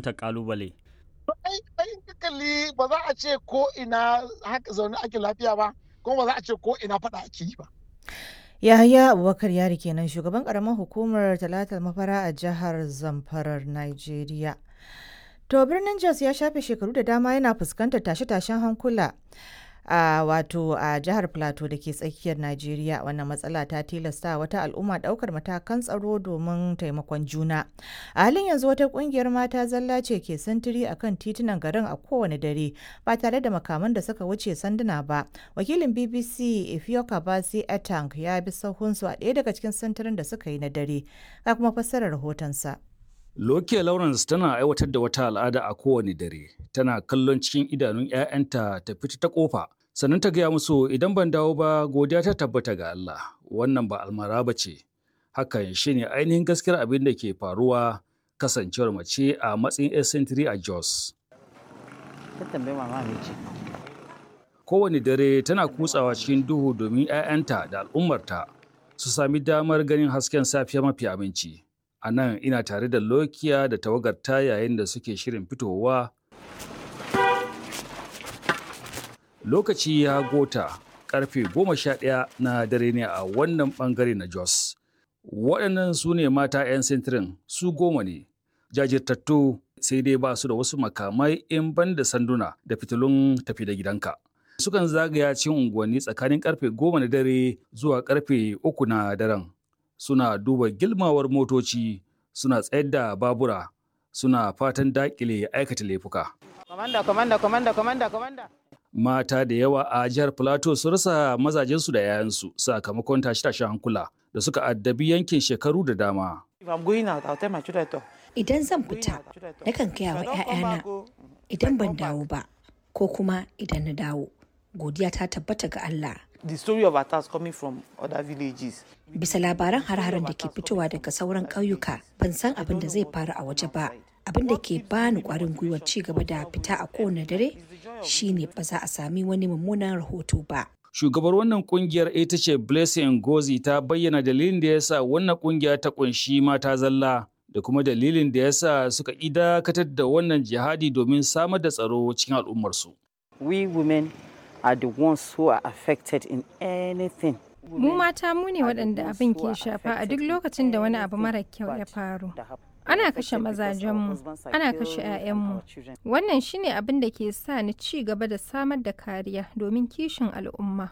fuskantar ƙalubale. Ai in ka kalli ba za a ce ko ina haka zaune ake lafiya ba, kuma ba za a ce ko ina faɗa ake yi ba. Yahaya Abubakar Yari kenan shugaban karamar hukumar Talatal Mafara a jihar Zamfarar Najeriya. To birnin Jos ya shafe shekaru da dama yana fuskantar tashe-tashen hankula a jihar Plateau da ke tsakiyar Najeriya. Wannan matsala ta tilasta wata al'umma daukar matakan tsaro domin taimakon juna. A halin yanzu wata kungiyar mata zalla ce ke sintiri akan titunan garin a kowane dare ba tare da makaman da suka wuce sanduna ba. Wakilin BBC Ifyoka Basi Etang ya bi sahunsu a ɗaya daga cikin sintirin da suka yi na dare. Ga kuma fassarar rahotonsa. Lokiya Lawrence tana aiwatar da wata al'ada a kowane dare. Tana kallon cikin idanun 'ya'yanta ta fita ta kofa. Sannan ta gaya musu idan ban dawo ba godiya ta tabbata ga Allah. Wannan ba almara ba ce. Hakan shine ainihin gaskiyar abin da ke faruwa kasancewar mace a matsayin 'yar sentiri a Jos. Kowane dare tana kutsawa cikin duhu domin 'ya'yanta da al'ummarta su sami damar ganin hasken safiya mafi aminci. A nan ina tare da Lokiya da tawagarta yayin da suke shirin fitowa. Lokaci ya gota karfe 11 na dare ne a wannan bangare na Jos. Waɗannan su ne mata 'yan sintirin su 10 ne. Jajirtattu sai dai ba su da wasu makamai in ban da sanduna da fitilun tafi da gidanka. Sukan zagaya cikin unguwanni tsakanin karfe 10 na dare zuwa karfe 3 na daren. Suna duba gilmawar motoci, suna tsayar da babura, suna fatan dakile aikata laifuka. Mata da yawa a jihar Plateau sun rasa mazajensu da 'ya'yansu sakamakon tashe-tashen hankula da suka addabi yankin shekaru da dama. Idan zan fita, nakan gaya wa 'ya'yana idan ban dawo ba, ko kuma idan na dawo, godiya ta tabbata ga Allah. The story of attacks coming from other villages. Bisa labaran har-haren da ke fitowa daga sauran ƙauyuka, ban san abin da zai faru a waje ba. Abin da ke bani ƙwarin gwiwar ci gaba da fita a kowane dare shine ba za a sami wani mummunan rahoto ba. Shugabar wannan kungiyar ita ce Blessing Ngozi ta bayyana dalilin da yasa wannan kungiya ta kunshi mata zalla da kuma dalilin da yasa suka dakatar da wannan jihadi domin samar da tsaro cikin al'ummarsu. We women are the ones who are affected in anything. Mu mata mu ne waɗanda abin ke shafa a duk lokacin da wani abu mara kyau ya faru. Ana kashe mazajenmu, ana kashe 'ya'yanmu. Wannan shine abin da ke sa ni ci gaba da samar da kariya domin kishin al'umma.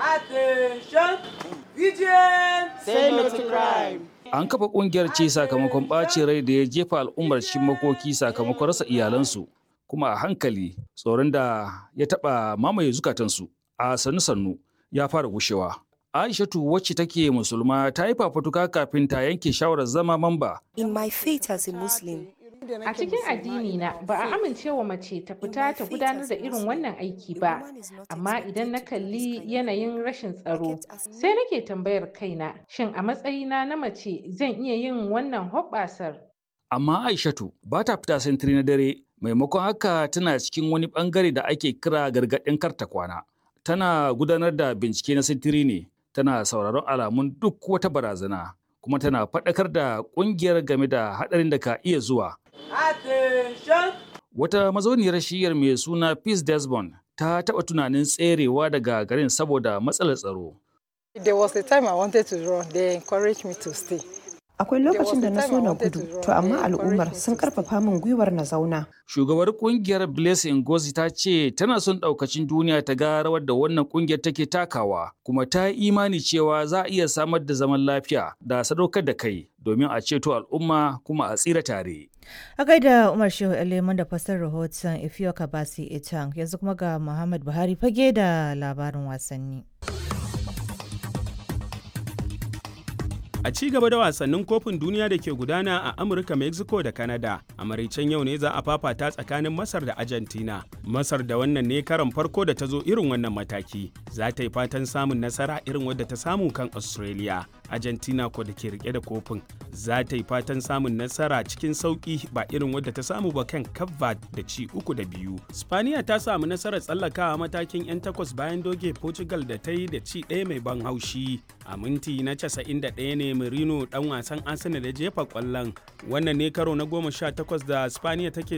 An kafa kungiyar ce sakamakon ɓacin rai da ya jefa al'ummar cikin makoki sakamakon rasa iyalansu. Kuma a hankali tsoron da ya taɓa mamaye zukatansu a sannu-sannu ya fara gushewa. Aishatu wacce take musulma ta yi fafutuka kafin ta yanke shawarar zama mamba. In my faith as a Muslim, a cikin addini na ba a amincewa mace ta fita ta gudanar da irin wannan aiki ba, amma idan na kalli yanayin rashin tsaro sai nake tambayar kaina shin a matsayina na mace zan iya yin wannan hoɓɓasar. Amma Aishatu ba ta fita sentiri na dare, maimakon haka tana cikin wani bangare da ake kira gargaɗin karta kwana. Tana gudanar da bincike na sentiri ne. Tana sauraron alamun duk wata barazana kuma tana faɗakar da ƙungiyar game da haɗarin da ka iya zuwa. Wata mazauniyar shiyar mai suna Peace Desmond ta taɓa tunanin tserewa daga garin saboda matsalar tsaro. There was a time I wanted to run, they encouraged me to stay. Akwai lokacin da na so na gudu, to amma al'ummar sun karfafa min gwiwar na zauna. Shugabar kungiyar Blessing Ngozi ta ce tana son daukacin duniya ta ga rawar da wannan kungiyar take takawa, kuma ta yi imani cewa za a iya samar da zaman lafiya da sadaukar da kai domin a ceto al'umma kuma a tsira tare. A gaida Umar Shehu Eleman da fasar rahoton Ifyoka Basi Etang, yanzu kuma ga Muhammad Buhari fage da labarin wasanni. A ci gaba da wasannin kofin duniya da ke gudana a Amurka, Mexico da Canada, a maraicen yau ne za a fafata tsakanin Masar da Argentina. Masar da wannan ne karon farko da ta zo irin wannan mataki. Za ta yi fatan samun nasara irin wadda ta samu kan Australia. Argentina ko da ke rike da kofin za ta yi fatan samun nasara cikin sauki ba irin wadda ta samu ba kan Cape Verde da ci 3-2. Spaniya ta samu nasarar tsallakawa matakin 'yan takwas bayan doge Portugal da ta yi da ci 1 mai ban haushi. A minti na 91 ne Merino dan wasan Arsenal da jefa kwallon. Wannan ne karo na 18 da Spaniya take